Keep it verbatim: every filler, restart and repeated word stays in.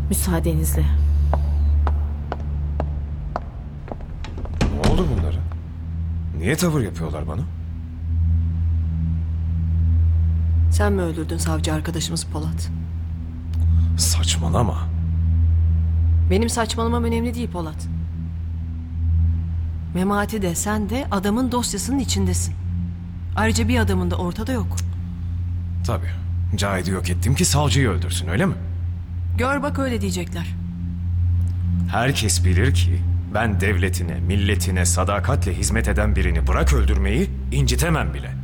Müsaadenizle. Ne oldu bunlara? Niye tavır yapıyorlar bana? Sen mi öldürdün savcı arkadaşımız Polat? Saçmalama. Benim saçmalamam önemli değil Polat. Memati de sen de adamın dosyasının içindesin. Ayrıca bir adamın da ortada yok. Tabii. Cahit'i yok ettim ki savcıyı öldürsün, öyle mi? Gör bak öyle diyecekler. Herkes bilir ki ben devletine, milletine sadakatle hizmet eden birini bırak öldürmeyi incitemem bile.